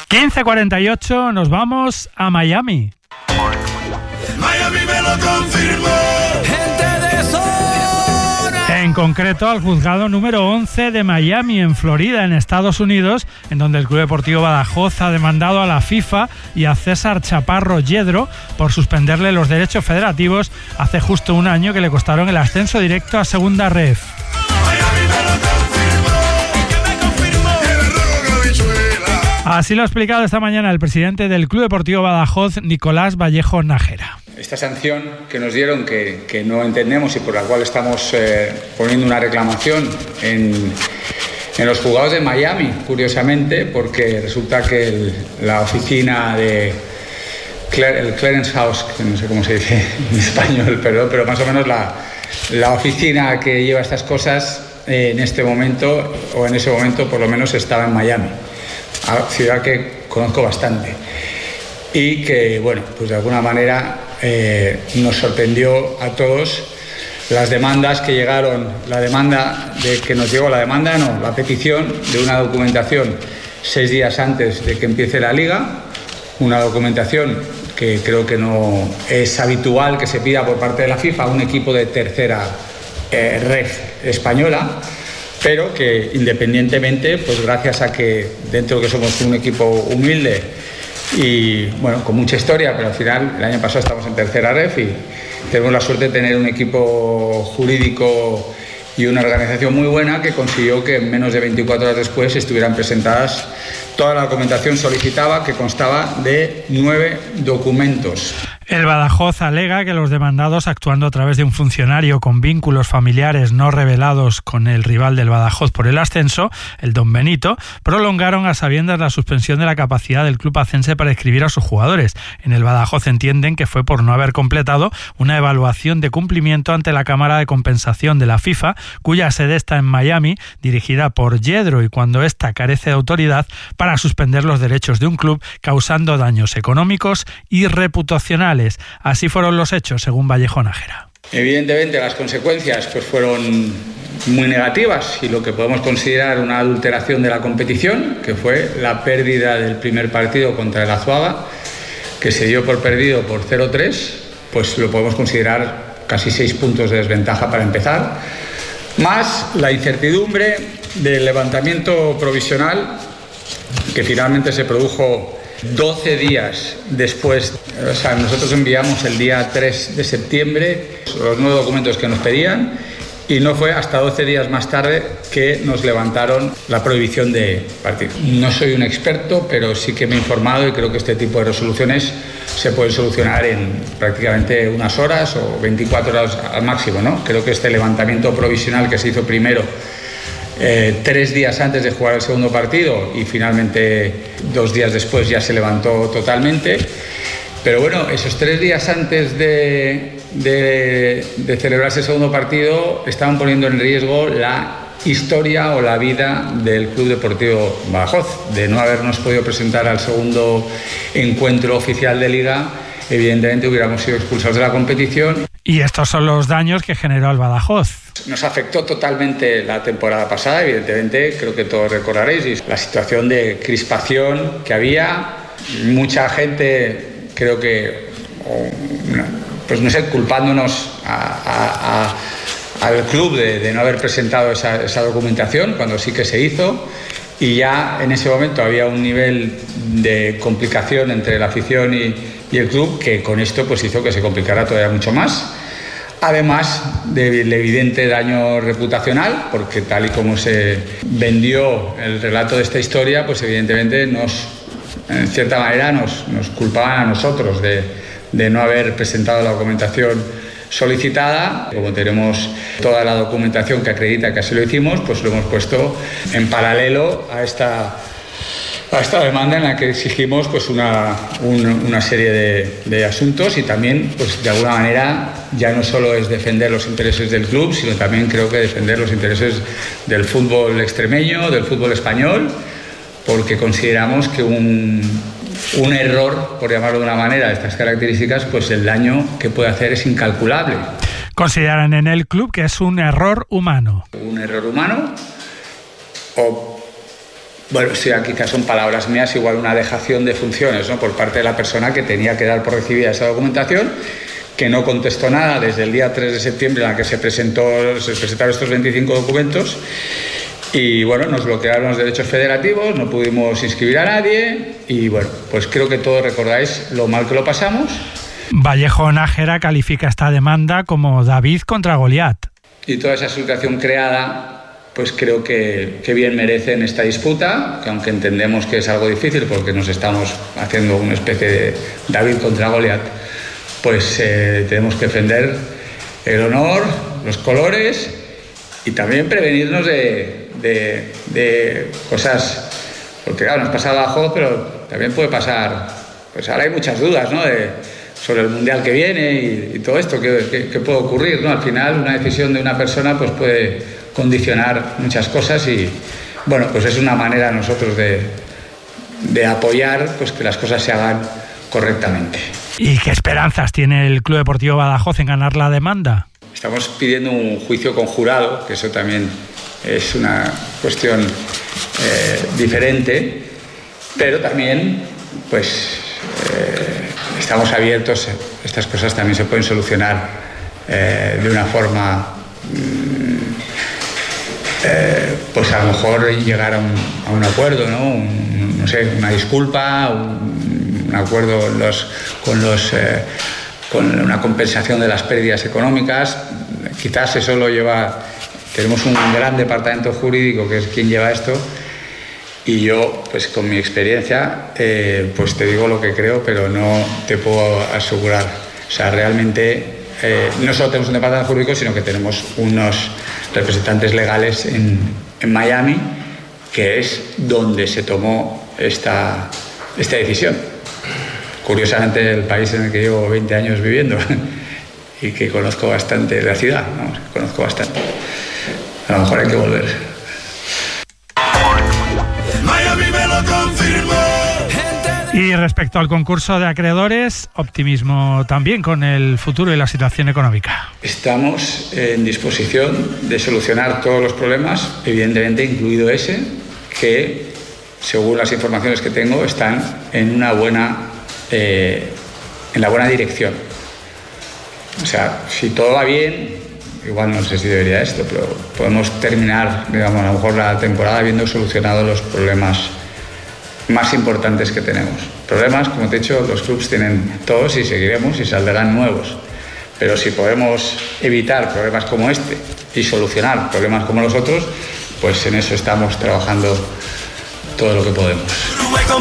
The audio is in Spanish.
15:48, nos vamos a Miami. Miami me lo confirmó. Gente de zona. En concreto al juzgado número 11 de Miami, en Florida, en Estados Unidos, en donde el Club Deportivo Badajoz ha demandado a la FIFA y a César Chaparro Yedro por suspenderle los derechos federativos hace justo un año, que le costaron el ascenso directo a Segunda Ref. Así lo ha explicado esta mañana el presidente del Club Deportivo Badajoz, Nicolás Vallejo Nájera. Esta sanción que nos dieron, que no entendemos y por la cual estamos poniendo una reclamación en los juzgados de Miami, curiosamente, porque resulta que la oficina de el Clearance House, que no sé cómo se dice en español, perdón, pero más o menos la oficina que lleva estas cosas en este momento, o en ese momento por lo menos, estaba en Miami, ciudad que conozco bastante y que, bueno, pues de alguna manera nos sorprendió a todos las demandas que llegaron, la petición de una documentación 6 días antes de que empiece la liga, una documentación que creo que no es habitual que se pida por parte de la FIFA a un equipo de tercera ref española, pero que independientemente, pues gracias a que dentro de que somos un equipo humilde y bueno, con mucha historia, pero al final el año pasado estamos en tercera ref y tenemos la suerte de tener un equipo jurídico y una organización muy buena que consiguió que en menos de 24 horas después estuvieran presentadas toda la documentación solicitada, que constaba de 9 documentos. El Badajoz alega que los demandados, actuando a través de un funcionario con vínculos familiares no revelados con el rival del Badajoz por el ascenso, el Don Benito, prolongaron a sabiendas la suspensión de la capacidad del club acense para inscribir a sus jugadores. En el Badajoz entienden que fue por no haber completado una evaluación de cumplimiento ante la Cámara de Compensación de la FIFA, cuya sede está en Miami, dirigida por Yedro, y cuando ésta carece de autoridad para suspender los derechos de un club, causando daños económicos y reputacionales. Así fueron los hechos, según Vallejo Nájera. Evidentemente las consecuencias pues fueron muy negativas y lo que podemos considerar una adulteración de la competición, que fue la pérdida del primer partido contra el Azuaga, que se dio por perdido por 0-3, pues lo podemos considerar casi 6 puntos de desventaja para empezar, más la incertidumbre del levantamiento provisional que finalmente se produjo 12 días después. O sea, nosotros enviamos el día 3 de septiembre los 9 documentos que nos pedían y no fue hasta 12 días más tarde que nos levantaron la prohibición de partir. No soy un experto, pero sí que me he informado y creo que este tipo de resoluciones se pueden solucionar en prácticamente unas horas o 24 horas al máximo, ¿no? Creo que este levantamiento provisional que se hizo primero 3 días antes de jugar el segundo partido y finalmente 2 días después ya se levantó totalmente. Pero bueno, esos 3 días antes de celebrarse el segundo partido estaban poniendo en riesgo la historia o la vida del Club Deportivo Badajoz. De no habernos podido presentar al segundo encuentro oficial de Liga, evidentemente hubiéramos sido expulsados de la competición. Y estos son los daños que generó el Badajoz. Nos afectó totalmente la temporada pasada, evidentemente, creo que todos recordaréis, y la situación de crispación que había. Mucha gente, creo que, pues no sé, culpándonos al club de no haber presentado esa documentación, cuando sí que se hizo. Y ya en ese momento había un nivel de complicación entre la afición y el club que con esto pues hizo que se complicara todavía mucho más. Además del evidente daño reputacional, porque tal y como se vendió el relato de esta historia, pues evidentemente en cierta manera nos culpaban a nosotros de no haber presentado la documentación solicitada. Como tenemos toda la documentación que acredita que así lo hicimos, pues lo hemos puesto en paralelo a esta demanda en la que exigimos pues una serie de asuntos y también pues de alguna manera ya no solo es defender los intereses del club, sino también creo que defender los intereses del fútbol extremeño, del fútbol español, porque consideramos que un error, por llamarlo de una manera, de estas características, pues el daño que puede hacer es incalculable. Consideran en el club que es un error humano. Un error humano o Bueno, sí, quizás son palabras mías, igual una dejación de funciones, ¿no?, por parte de la persona que tenía que dar por recibida esa documentación, que no contestó nada desde el día 3 de septiembre en la que se presentaron estos 25 documentos. Y bueno, nos bloquearon los derechos federativos, no pudimos inscribir a nadie y bueno, pues creo que todos recordáis lo mal que lo pasamos. Vallejo Nájera califica esta demanda como David contra Goliat. Y toda esa situación creada, pues creo que bien merecen esta disputa, que aunque entendemos que es algo difícil porque nos estamos haciendo una especie de David contra Goliat, pues tenemos que defender el honor, los colores y también prevenirnos de cosas, porque claro, nos pasa abajo, pero también puede pasar, pues ahora hay muchas dudas, ¿no?, sobre el Mundial que viene y todo esto, que puede ocurrir, ¿no? Al final una decisión de una persona pues puede condicionar muchas cosas y bueno, pues es una manera nosotros de apoyar pues que las cosas se hagan correctamente. ¿Y qué esperanzas tiene el Club Deportivo Badajoz en ganar la demanda? Estamos pidiendo un juicio conjurado, que eso también es una cuestión diferente, pero también pues estamos abiertos, estas cosas también se pueden solucionar de una forma, pues a lo mejor llegar a un acuerdo, ¿no? No sé, una disculpa, un acuerdo con una compensación de las pérdidas económicas. Quizás eso lo lleva, tenemos un gran departamento jurídico que es quien lleva esto. Y yo, pues con mi experiencia, pues te digo lo que creo, pero no te puedo asegurar. O sea, realmente no solo tenemos un departamento jurídico, sino que tenemos unos representantes legales en Miami, que es donde se tomó esta decisión. Curiosamente, el país en el que llevo 20 años viviendo y que conozco bastante la ciudad, ¿no? Conozco bastante. A lo mejor hay que volver. Y respecto al concurso de acreedores, optimismo también con el futuro y la situación económica. Estamos en disposición de solucionar todos los problemas, evidentemente incluido ese, que según las informaciones que tengo están en la buena dirección. O sea, si todo va bien, igual no sé si debería esto, pero podemos terminar, digamos, a lo mejor la temporada habiendo solucionado los problemas más importantes que tenemos. Problemas, como te he dicho, los clubes tienen todos y seguiremos y saldrán nuevos. Pero si podemos evitar problemas como este y solucionar problemas como los otros, pues en eso estamos trabajando todo lo que podemos.